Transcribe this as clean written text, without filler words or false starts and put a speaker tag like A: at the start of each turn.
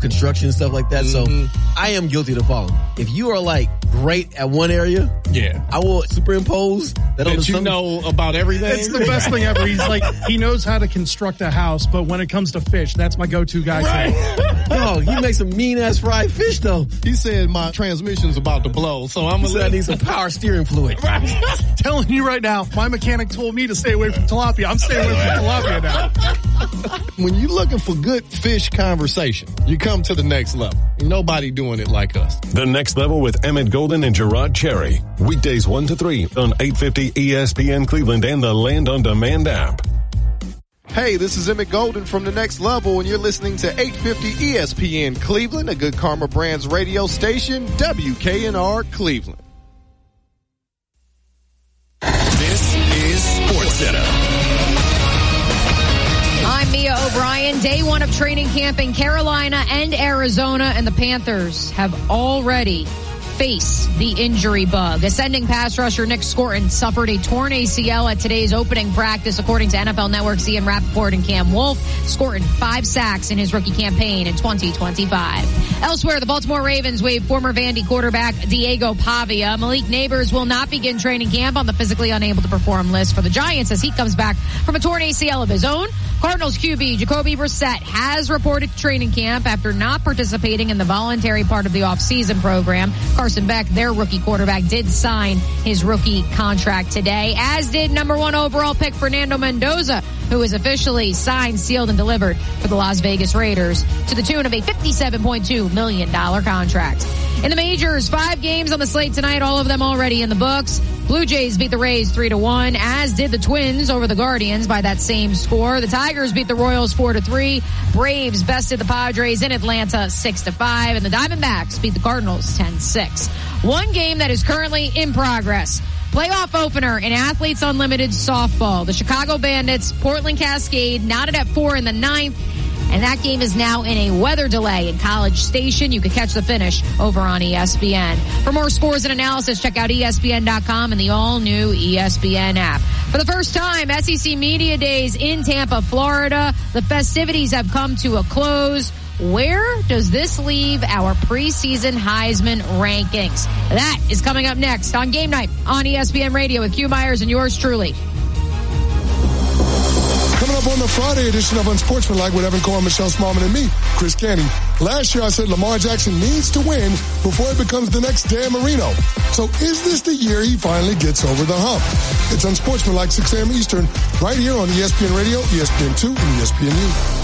A: construction and stuff like that. So I am guilty of the following. If you are like great at one area, I will superimpose that on
B: you know about everything.
C: It's the best thing ever. He's like, he knows how to construct a house, but when it comes to fish, that's my go-to guy.
A: Right. Oh, you make some mean-ass fried fish, though.
B: He said my transmission's about to blow, so I'm
A: I need some power steering fluid.
C: Right. Telling you right now, my mechanic told me to stay away from tilapia. I'm staying away from tilapia now.
B: When you're looking for good fish conversation, you come to the next level. Nobody doing it like us.
D: The Next Level with Emmett Golden and Gerard Cherry. Weekdays 1 to 3 on 850 ESPN Cleveland and the Land on Demand app.
B: Hey, this is Emmett Golden from The Next Level, and you're listening to 850 ESPN Cleveland, a Good Karma Brands radio station, WKNR Cleveland.
D: This is SportsCenter.
E: I'm Mia O'Brien. Day one of training camp in Carolina and Arizona, and the Panthers have already faced the injury bug. Ascending pass rusher Nick Scorton suffered a torn ACL at today's opening practice, according to NFL Network's Ian Rappaport and Cam Wolfe. Scorton 5 sacks in his rookie campaign in 2025. Elsewhere, the Baltimore Ravens waived former Vandy quarterback Diego Pavia. Malik Neighbors will not begin training camp on the physically unable to perform list for the Giants as he comes back from a torn ACL of his own. Cardinals QB Jacoby Brissett has reported to training camp after not participating in the voluntary part of the offseason program. Carson Beck, their rookie quarterback, did sign his rookie contract today, as did number 1 overall pick Fernando Mendoza, who is officially signed, sealed, and delivered for the Las Vegas Raiders to the tune of a $57.2 million contract. In the majors, 5 games on the slate tonight, all of them already in the books. Blue Jays beat the Rays 3-1, as did the Twins over the Guardians by that same score. The Tigers beat the Royals 4-3. Braves bested the Padres in Atlanta 6-5, and the Diamondbacks beat the Cardinals 10-6. One game that is currently in progress. Playoff opener in Athletes Unlimited softball. The Chicago Bandits, Portland Cascade, knotted at 4 in the 9th. And that game is now in a weather delay in College Station. You can catch the finish over on ESPN. For more scores and analysis, check out ESPN.com and the all-new ESPN app. For the first time, SEC Media Days in Tampa, Florida. The festivities have come to a close. Where does this leave our preseason Heisman rankings? That is coming up next on Game Night on ESPN Radio with Q Myers and yours truly.
F: Coming up on the Friday edition of Unsportsmanlike with Evan Cohen, Michelle Smallman, and me, Chris Canty. Last year I said Lamar Jackson needs to win before he becomes the next Dan Marino. So is this the year he finally gets over the hump? It's Unsportsmanlike, 6 a.m. Eastern, right here on ESPN Radio, ESPN2, and ESPNU.